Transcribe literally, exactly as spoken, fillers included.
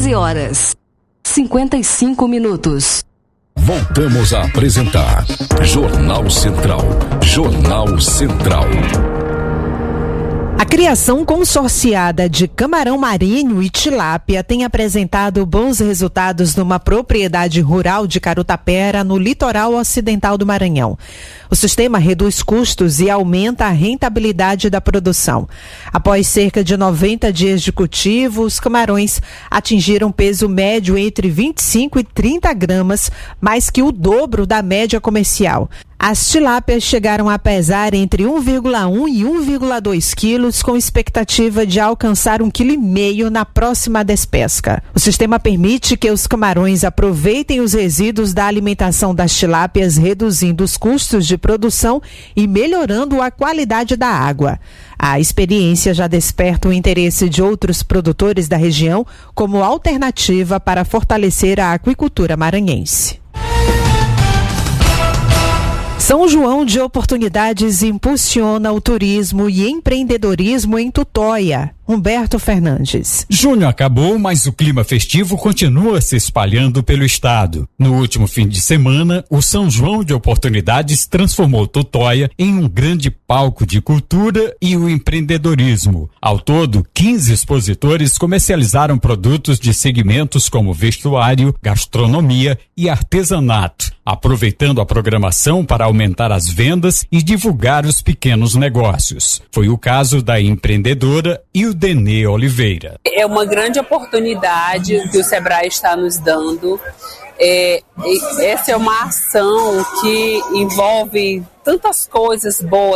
doze horas, cinquenta e cinco minutos. Voltamos a apresentar Jornal Central. Jornal Central. A criação consorciada de camarão marinho e tilápia tem apresentado bons resultados numa propriedade rural de Carutapera, no litoral ocidental do Maranhão. O sistema reduz custos e aumenta a rentabilidade da produção. Após cerca de noventa dias de cultivo, os camarões atingiram peso médio entre vinte e cinco e trinta gramas, mais que o dobro da média comercial. As tilápias chegaram a pesar entre um vírgula um e um vírgula dois quilos, com expectativa de alcançar um quilo e meio na próxima despesca. O sistema permite que os camarões aproveitem os resíduos da alimentação das tilápias, reduzindo os custos de produção e melhorando a qualidade da água. A experiência já desperta o interesse de outros produtores da região como alternativa para fortalecer a aquicultura maranhense. São João de Oportunidades impulsiona o turismo e empreendedorismo em Tutóia. Humberto Fernandes. Junho acabou, mas o clima festivo continua se espalhando pelo estado. No último fim de semana, o São João de Oportunidades transformou Tutóia em um grande palco de cultura e o empreendedorismo. Ao todo, quinze expositores comercializaram produtos de segmentos como vestuário, gastronomia e artesanato, aproveitando a programação para aumentar as vendas e divulgar os pequenos negócios. Foi o caso da empreendedora e o Denê Oliveira. É uma grande oportunidade que o Sebrae está nos dando. É, essa é uma ação que envolve tantas coisas boas